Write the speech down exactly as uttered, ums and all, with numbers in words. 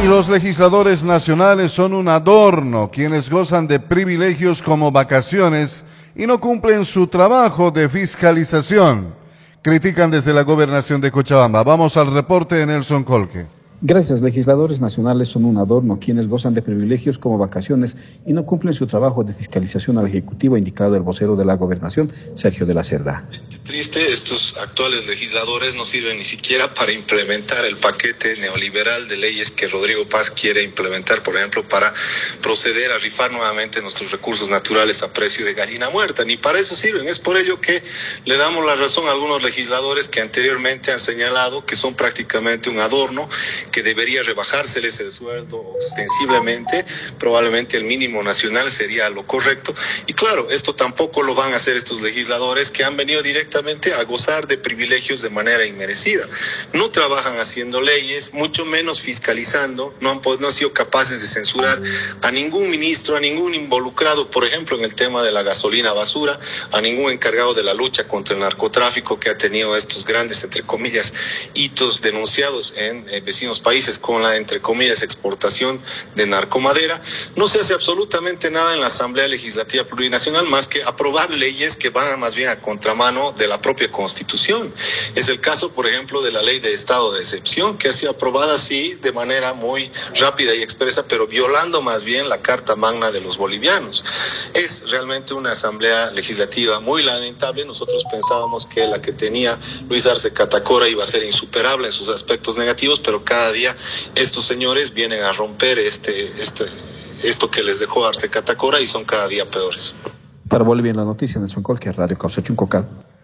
Y los legisladores nacionales son un adorno, quienes gozan de privilegios como vacaciones y no cumplen su trabajo de fiscalización. Critican desde la gobernación de Cochabamba. Vamos al reporte de Nelson Colque. Gracias, legisladores nacionales son un adorno, quienes gozan de privilegios como vacaciones y no cumplen su trabajo de fiscalización al Ejecutivo, ha indicado el vocero de la Gobernación, Sergio de la Cerda. Triste, estos actuales legisladores no sirven ni siquiera para implementar el paquete neoliberal de leyes que Rodrigo Paz quiere implementar, por ejemplo, para proceder a rifar nuevamente nuestros recursos naturales a precio de gallina muerta. Ni para eso sirven. Es por ello que le damos la razón a algunos legisladores que anteriormente han señalado que son prácticamente un adorno, que debería rebajárseles el sueldo ostensiblemente, probablemente el mínimo nacional sería lo correcto. Y claro, esto tampoco lo van a hacer estos legisladores que han venido directamente a gozar de privilegios de manera inmerecida. No trabajan haciendo leyes, mucho menos fiscalizando, no han, no han sido capaces de censurar a ningún ministro, a ningún involucrado, por ejemplo, en el tema de la gasolina basura, a ningún encargado de la lucha contra el narcotráfico que ha tenido estos grandes, entre comillas, hitos denunciados en eh, vecinos países con la, entre comillas, exportación de narcomadera. No se hace absolutamente nada en la Asamblea Legislativa Plurinacional más que aprobar leyes que van más bien a contramano de la propia Constitución. Es el caso, por ejemplo, de la ley de estado de excepción, que ha sido aprobada así de manera muy rápida y expresa, pero violando más bien la Carta Magna de los bolivianos. Es realmente una Asamblea Legislativa muy lamentable. Nosotros pensábamos que la que tenía Luis Arce Catacora iba a ser insuperable en sus aspectos negativos, pero cada día estos señores vienen a romper este, este, esto que les dejó Arce Catacora y son cada día peores. Para Bolivia en la noticia, Nelson Colque, Radio Causa Chuncocal.